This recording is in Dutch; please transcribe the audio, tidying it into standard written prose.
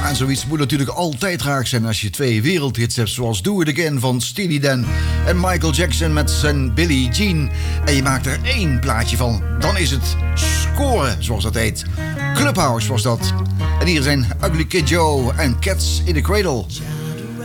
Ja, en zoiets moet natuurlijk altijd raak zijn als je 2 wereldhits hebt, zoals Do It Again van Steely Dan en Michael Jackson met zijn Billie Jean. En je maakt er 1 plaatje van, dan is het scoren, zoals dat heet. Clubhouse was dat. En hier zijn Ugly Kid Joe en Cats in the Cradle.